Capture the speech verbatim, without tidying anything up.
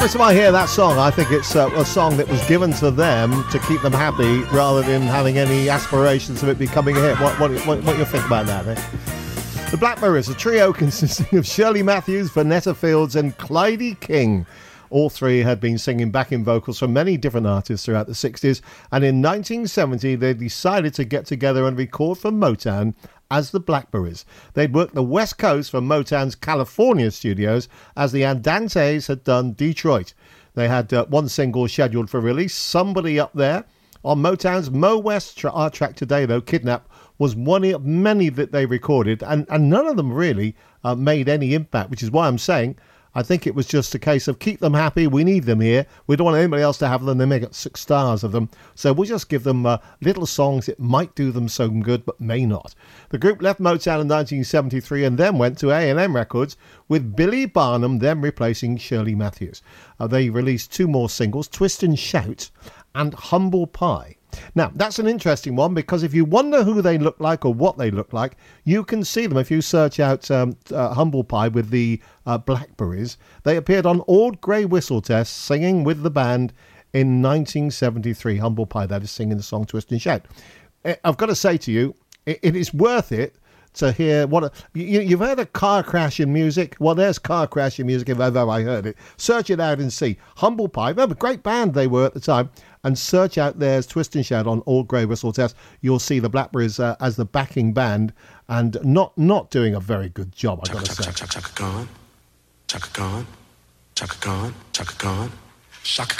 Every time I hear that song, I think it's uh, a song that was given to them to keep them happy rather than having any aspirations of it becoming a hit. What, what, what, what do you think about that, eh? The Blackberries, a trio consisting of Shirley Matthews, Vanetta Fields and Clydie King. All three had been singing backing vocals for many different artists throughout the sixties, and in nineteen seventy they decided to get together and record for Motown as the Blackberries. They'd worked the West Coast for Motown's California studios, as the Andantes had done Detroit. They had uh, one single scheduled for release, Somebody Up There. On Motown's Mo West tra- our track today, though, Kidnap, was one of many that they recorded, and, and none of them really uh, made any impact, which is why I'm saying I think it was just a case of keep them happy, we need them here, we don't want anybody else to have them, they may get six stars of them, so we'll just give them uh, little songs that might do them some good but may not. The group left Motown in nineteen seventy-three and then went to A and M Records, with Billy Barnum then replacing Shirley Matthews. Uh, they released two more singles, Twist and Shout and Humble Pie. Now, that's an interesting one, because if you wonder who they look like or what they look like, you can see them if you search out um, uh, Humble Pie with the uh, Blackberries. They appeared on Old Grey Whistle Test singing with the band in nineteen seventy-three. Humble Pie, that is, singing the song Twist and Shout. I've got to say to you, it, it is worth it to hear what a, you, you've heard a car crash in music. Well, there's car crash in music if ever I heard it. Search it out and see. Humble Pie, remember, great band they were at the time. And search out there's Twist and Shout on Old Grey Whistle Test. You'll see the Blackberries uh, as the backing band, and not not doing a very good job, I've got to say. Chaka Khan, Chaka Khan, Chaka Khan, Chaka Khan, Chaka